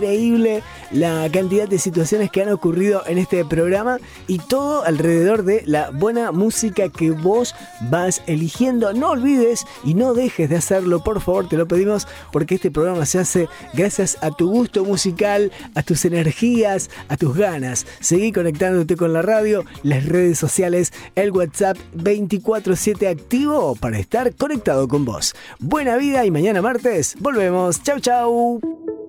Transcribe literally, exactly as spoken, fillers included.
Increíble la cantidad de situaciones que han ocurrido en este programa y todo alrededor de la buena música que vos vas eligiendo. No olvides y no dejes de hacerlo, por favor, te lo pedimos, porque este programa se hace gracias a tu gusto musical, a tus energías, a tus ganas. Seguí conectándote con la radio, las redes sociales, el WhatsApp veinticuatro siete activo para estar conectado con vos. Buena vida y mañana martes volvemos. Chau, chau.